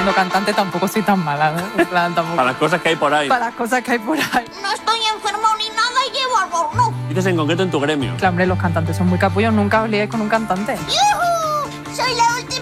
siendo cantante tampoco soy tan mala, ¿no? En plan, tampoco. Para las cosas que hay por ahí. Para las cosas que hay por ahí. No estoy enfermo ni nada y llevo albornoz. Dices en concreto en tu gremio. Claro, hombre, los cantantes son muy capullos. Nunca os liéis con un cantante. ¡Yujú! Soy la última